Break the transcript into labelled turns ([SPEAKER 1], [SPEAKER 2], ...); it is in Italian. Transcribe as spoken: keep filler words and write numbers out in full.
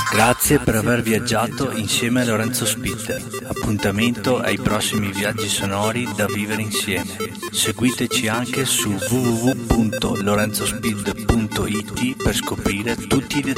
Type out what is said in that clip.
[SPEAKER 1] Grazie per aver viaggiato insieme a Lorenzo Speed. Appuntamento ai prossimi viaggi sonori da vivere insieme. Seguiteci anche su w w w punto lorenzospeed punto i t per scoprire tutti i dettagli.